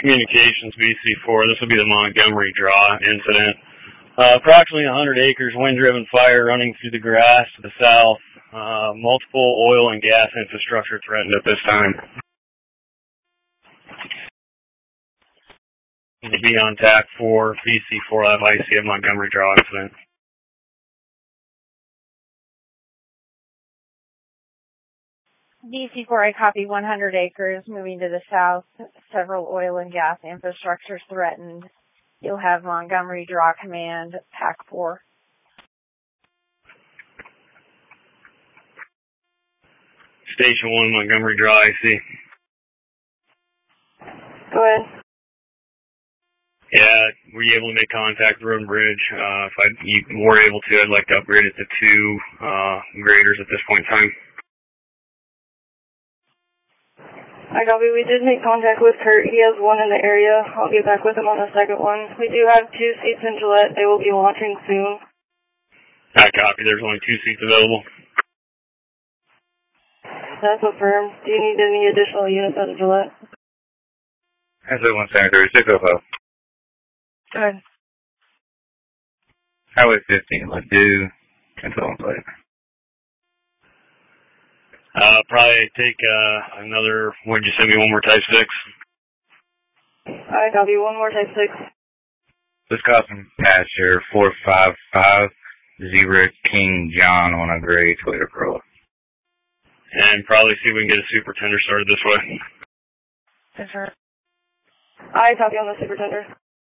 Communications BC4. This will be the Montgomery Draw incident. Approximately 100 acres, wind-driven fire running through the grass to the south. Multiple oil and gas infrastructure threatened at this time. To be on TAC for BC4 ICF Montgomery Draw incident. BC4, I copy 100 acres, moving to the south. Several oil and gas infrastructures threatened. You'll have Montgomery Draw Command, PAC 4. Station 1, Montgomery Draw, IC. Go ahead. Yeah, were you able to make contact with the road and bridge? If you were able to, I'd like to upgrade it to 2 graders at this point in time. I copy. We did make contact with Kurt. He has one in the area. I'll get back with him on the second one. We do have 2 seats in Gillette. They will be launching soon. I copy. There's only 2 seats available. That's confirmed. Do you need any additional units out of Gillette? That's 173, 605. Go ahead. Highway 15, let's do cancel on plate. Probably take another, would you send me one more type 6? I copy. One more type 6. Wisconsin pasture 4550 King John on a gray Toyota Corolla. And probably see if we can get a super tender started this way. Yes, sir. I copy on the super tender.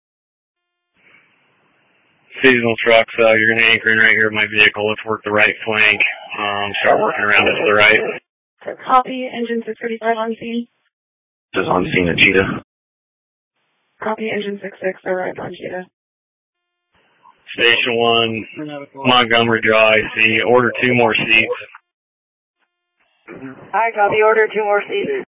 Seasonal trucks, you're going to anchor in right here with my vehicle. Let's work the right flank. Start working around it to the right. Copy. Engine 635 on scene. Just on scene at Cheetah. Copy. Engine 66 arrived on Cheetah. Station 1, Montgomery Draw, IC. Order 2 more seats. I copy. Order 2 more seats.